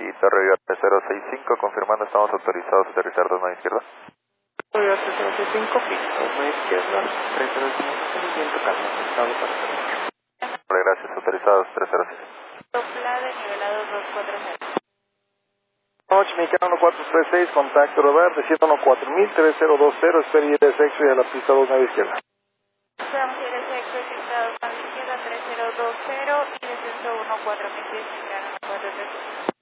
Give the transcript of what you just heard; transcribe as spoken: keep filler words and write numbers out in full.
aquí Torre Viva cero seis cinco, confirmando estamos autorizados a aterrizar dos nueve izquierda. Torre Viva cero seis cinco, pista dos nueve izquierda, tres cero cinco, viento calma, estado para aterrizar. Vale, gracias, autorizados tres cero seis. Soplado y nivelado dos cuatro cero. Noche Mexicano uno cuatro tres seis, contacto radar de ciento catorce mil, tres cero dos cero, espera ir de sexo y a la pista dos nueve izquierda. Vamos a ir al sexo dictado con la izquierda tres cero dos cero y descenso uno cuatro mil, Mexicano uno cuatro tres seis.